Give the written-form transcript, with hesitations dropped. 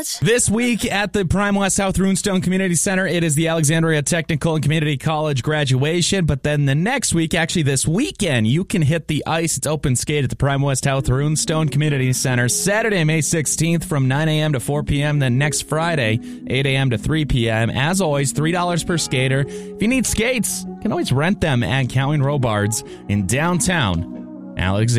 This week at the Prime West South Runestone Community Center, it is the Alexandria Technical and Community College graduation. But then the next week, actually this weekend, you can hit the ice. It's open skate at the Prime West South Runestone Community Center Saturday, May 16th from 9 a.m. to 4 p.m. Then next Friday, 8 a.m. to 3 p.m. As always, $3 per skater. If you need skates, you can always rent them at Cowing Robards in downtown Alexandria.